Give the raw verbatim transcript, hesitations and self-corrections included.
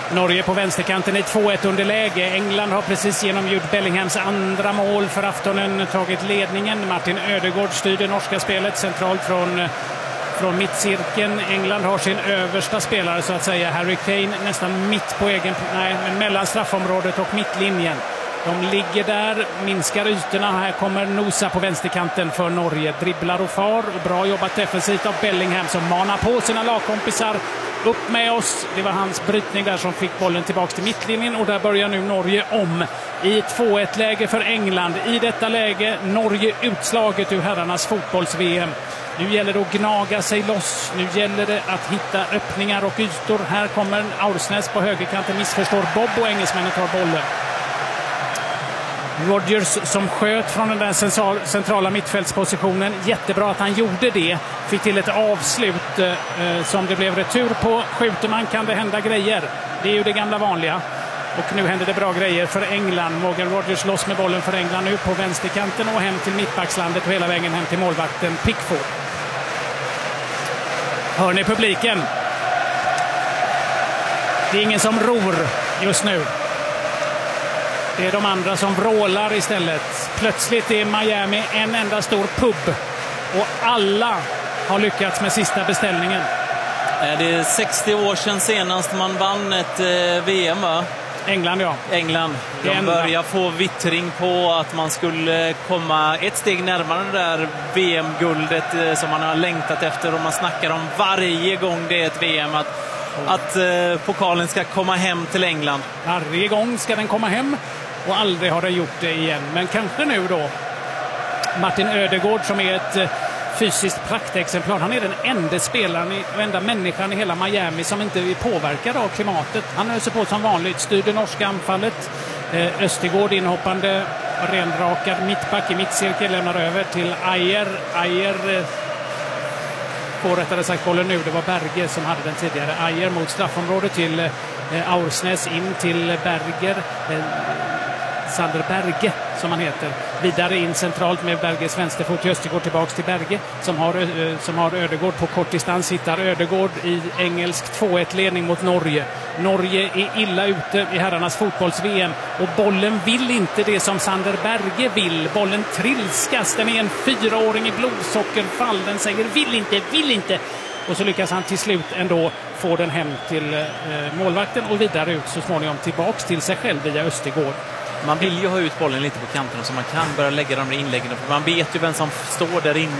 Norge på vänsterkanten i två ett underläge. England har precis genomgjort Bellinghams andra mål för aftonen tagit ledningen. Martin Ødegaard styr det norska spelet centralt från, från mittcirkeln. England har sin översta spelare så att säga, Harry Kane, nästan mitt på egen, nej, mellan straffområdet och mittlinjen. De ligger där, minskar ytorna. Här kommer Nosa på vänsterkanten för Norge. Dribblar och far. Och bra jobbat defensivt av Bellingham som manar på sina lagkompisar. Upp med oss. Det var hans brytning där som fick bollen tillbaka till mittlinjen. Och där börjar nu Norge om i två ett-läge för England. I detta läge Norge utslaget ur herrarnas fotbolls-V M. Nu gäller det att gnaga sig loss. Nu gäller det att hitta öppningar och ytor. Här kommer Aursnes på högerkanten. Missförstår Bob och engelsmännen tar bollen. Rodgers som sköt från den där centrala mittfältspositionen. Jättebra att han gjorde det. Fick till ett avslut eh, som det blev retur på. Skjuter man kan det hända grejer. Det är ju det gamla vanliga. Och nu händer det bra grejer för England. Morgan Rodgers loss med bollen för England nu på vänsterkanten och hem till mittbackslandet och hela vägen hem till målvakten Pickford. Hör ni publiken? Det är ingen som ror just nu. Det är de andra som vrålar istället. Plötsligt är Miami en enda stor pub. Och alla har lyckats med sista beställningen. Det är sextio år sedan senast man vann ett V M, va? England, ja. England. De börjar få vittring på att man skulle komma ett steg närmare det där V M-guldet som man har längtat efter. Och man snackar om varje gång det är ett V M att, att uh, pokalen ska komma hem till England. Varje gång ska den komma hem. Och aldrig har den gjort det igen. Men kanske nu då. Martin Ødegaard som är ett fysiskt praktexemplar. Han är den enda spelaren och enda människan i hela Miami som inte är påverkad av klimatet. Han öser på som vanligt. Styr det norska anfallet. Østegård inhoppande, renrakad mittback i mittcirkel. Lämnar över till Ajer. Ajer får rättare sagt bollen nu. Det var Berge som hade den tidigare. Ajer mot straffområdet till Aursnes in till Berger. Sander Berge som han heter. Vidare in centralt med Berges vänsterfot. Östegård tillbaks till Berge som har, som har Ødegaard på kort distans. Hittar Ødegaard i engelsk två ett-ledning mot Norge. Norge är illa ute i herrarnas fotbolls-V M och bollen vill inte det som Sander Berge vill. Bollen trilskas. Den är en fyraåring i blodsockerfall. Den säger vill inte, vill inte. Och så lyckas han till slut ändå få den hem till eh, målvakten och vidare ut så småningom tillbaks till sig själv via Østegård. Man vill ju ha ut bollen lite på kanten så man kan börja lägga de inläggen. För man vet ju vem som står där inne.